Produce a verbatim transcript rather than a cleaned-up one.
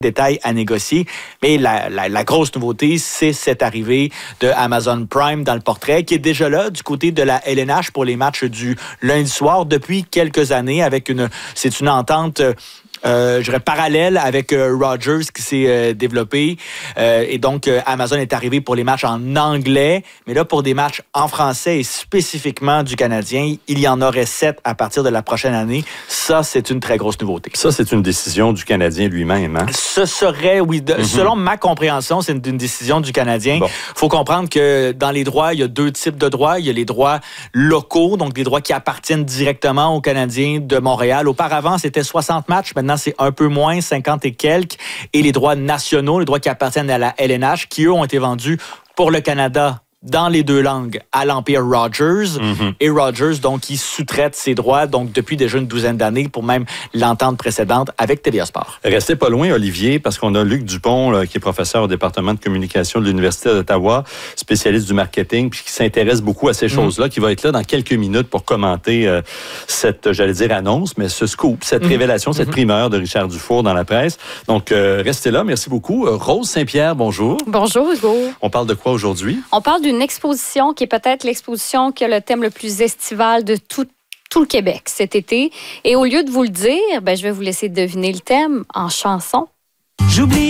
détails à négocier. Mais la, la, la grosse nouveauté, c'est cette arrivée de Amazon Prime dans le portrait, qui est déjà là du côté de la L N H pour les matchs du lundi soir depuis quelques années. Avec une, c'est une entente Euh, je dirais parallèle avec euh, Rogers qui s'est euh, développé. Euh, et donc, euh, Amazon est arrivé pour les matchs en anglais. Mais là, pour des matchs en français et spécifiquement du Canadien, il y en aurait sept à partir de la prochaine année. Ça, c'est une très grosse nouveauté. Ça, c'est une décision du Canadien lui-même, hein? Ce serait, oui. De, mm-hmm. Selon ma compréhension, c'est une, une décision du Canadien. Il bon. faut comprendre que dans les droits, il y a deux types de droits. Il y a les droits locaux, donc des droits qui appartiennent directement aux Canadiens de Montréal. Auparavant, c'était soixante matchs. Maintenant, c'est un peu moins, cinquante et quelques. Et les droits nationaux, les droits qui appartiennent à la L N H, qui, eux, ont été vendus pour le Canada dans les deux langues à l'Empire Rogers. Mm-hmm. Et Rogers, donc, qui sous-traite ses droits, donc, depuis déjà une douzaine d'années, pour même l'entente précédente avec T V A Sport. Restez pas loin, Olivier, parce qu'on a Luc Dupont, là, qui est professeur au département de communication de l'Université d'Ottawa, spécialiste du marketing, puis qui s'intéresse beaucoup à ces mm. choses-là, qui va être là dans quelques minutes pour commenter euh, cette, j'allais dire, annonce, mais ce scoop, cette mm. révélation, cette mm-hmm. primeur de Richard Dufour dans la presse. Donc, euh, restez là. Merci beaucoup. Rose Saint-Pierre, bonjour. Bonjour, Hugo. On parle de quoi aujourd'hui? On parle d'une exposition qui est peut-être l'exposition qui a le thème le plus estival de tout, tout le Québec cet été. Et au lieu de vous le dire, ben, je vais vous laisser deviner le thème en chanson. J'oublie